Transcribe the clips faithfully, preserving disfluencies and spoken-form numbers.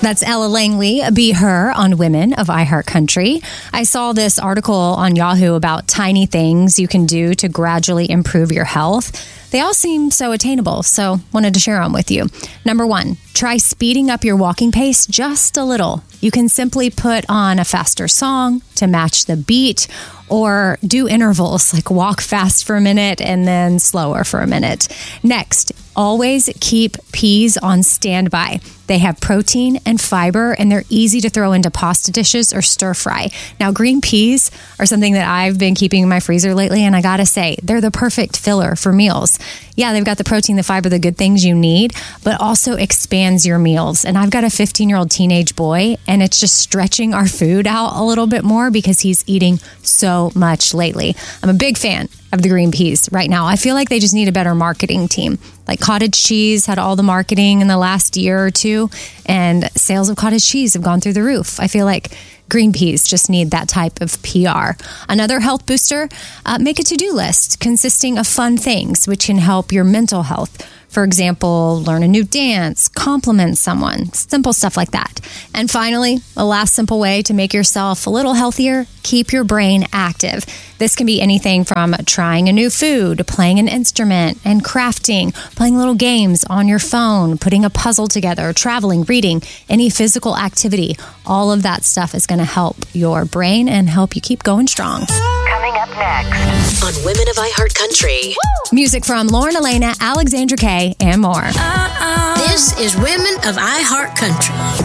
That's Ella Langley, Be Her, on Women of iHeartCountry. I saw this article on Yahoo about tiny things you can do to gradually improve your health. They all seem so attainable, so wanted to share them with you. Number one, try speeding up your walking pace just a little. You can simply put on a faster song to match the beat, or do intervals, like walk fast for a minute and then slower for a minute. Next, always keep peas on standby. They have protein and fiber, and they're easy to throw into pasta dishes or stir fry. Now, green peas are something that I've been keeping in my freezer lately, and I gotta say, they're the perfect filler for meals. Yeah, they've got the protein, the fiber, the good things you need, but also expands your meals. And I've got a fifteen-year-old teenage boy, and it's just stretching our food out a little bit more because he's eating so much lately. I'm a big fan of the green peas right now. I feel like they just need a better marketing team. Like cottage cheese had all the marketing in the last year or two, and sales of cottage cheese have gone through the roof. I feel like green peas just need that type of P R. Another health booster, uh, make a to-do list consisting of fun things which can help your mental health. For example, learn a new dance, compliment someone, simple stuff like that. And finally, a last simple way to make yourself a little healthier, keep your brain active. This can be anything from trying a new food, playing an instrument, and crafting, playing little games on your phone, putting a puzzle together, traveling, reading, any physical activity. All of that stuff is going to help your brain and help you keep going strong. Coming up next on Women of iHeartCountry. Music from Lauren Elena, Alexandra Kay, and more. Uh-uh. This is Women of iHeartCountry.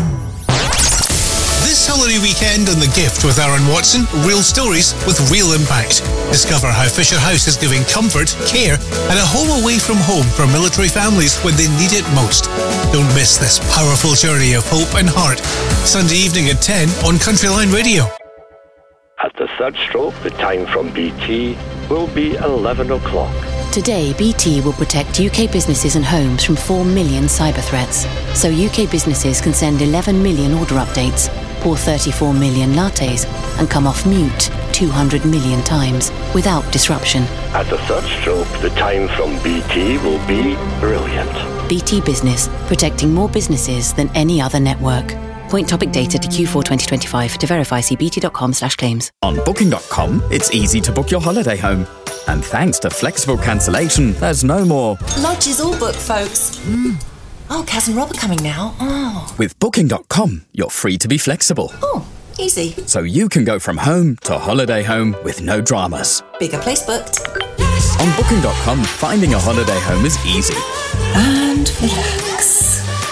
This holiday weekend on The Gift with Aaron Watson, real stories with real impact. Discover how Fisher House is giving comfort, care, and a home away from home for military families when they need it most. Don't miss this powerful journey of hope and heart. Sunday evening at ten on Countryline Radio. At the third stroke, the time from B T will be eleven o'clock. Today, B T will protect U K businesses and homes from four million cyber threats. So U K businesses can send eleven million order updates, pour thirty-four million lattes, and come off mute two hundred million times without disruption. At the third stroke, the time from B T will be brilliant. B T Business, protecting more businesses than any other network. Point topic data to Q four twenty twenty-five. To verify, see bt.com slash claims. On booking dot com, it's easy to book your holiday home. And thanks to flexible cancellation, there's no more lodge is all booked, folks. Mm. Oh, Kaz and Rob are coming now. Oh. With booking dot com, you're free to be flexible. Oh, easy. So you can go from home to holiday home with no dramas. Bigger place booked. On booking dot com, finding a holiday home is easy. And relax.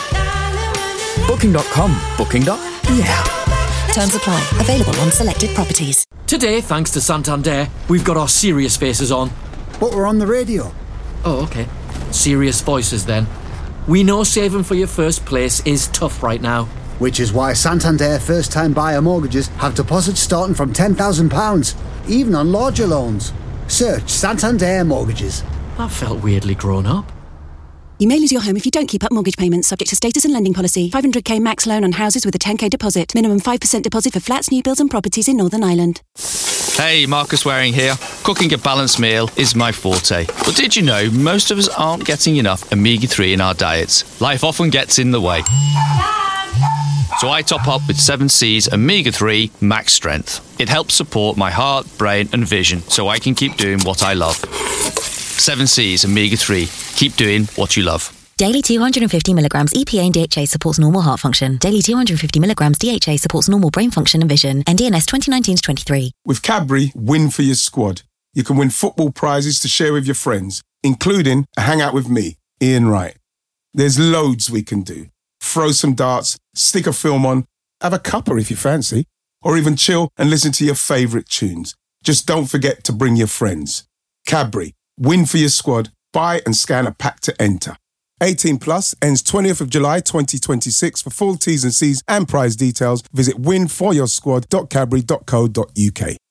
booking dot com. Booking. Yeah. Terms apply. Available on selected properties. Today, thanks to Santander, we've got our serious faces on. But we're on the radio. Oh, okay. Serious voices then. We know saving for your first place is tough right now. Which is why Santander first-time buyer mortgages have deposits starting from ten thousand pounds, even on larger loans. Search Santander Mortgages. That felt weirdly grown up. You may lose your home if you don't keep up mortgage payments, subject to status and lending policy. five hundred k max loan on houses with a ten k deposit. Minimum five percent deposit for flats, new builds and properties in Northern Ireland. Hey, Marcus Waring here. Cooking a balanced meal is my forte. But did you know most of us aren't getting enough omega three in our diets? Life often gets in the way. So I top up with seven C's omega three Max Strength. It helps support my heart, brain and vision so I can keep doing what I love. seven C's omega three. Keep doing what you love. Daily two hundred fifty milligrams E P A and D H A supports normal heart function. Daily two hundred fifty milligrams D H A supports normal brain function and vision. N D N S twenty nineteen to twenty-three. With Cadbury, win for your squad. You can win football prizes to share with your friends, including a hangout with me, Ian Wright. There's loads we can do. Throw some darts, stick a film on, have a cuppa if you fancy, or even chill and listen to your favourite tunes. Just don't forget to bring your friends. Cadbury, win for your squad. Buy and scan a pack to enter. eighteen plus, ends twentieth of July twenty twenty-six. For full T's and C's and prize details, visit win for your squad dot cadbury dot co dot uk.